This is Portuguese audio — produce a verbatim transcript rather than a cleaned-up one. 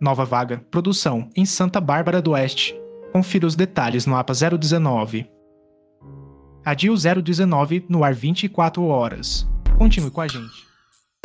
Nova vaga, produção, em Santa Bárbara do Oeste. Confira os detalhes no A P A zero dezenove. A D I U zero dezenove no ar vinte e quatro horas. Continue com a gente.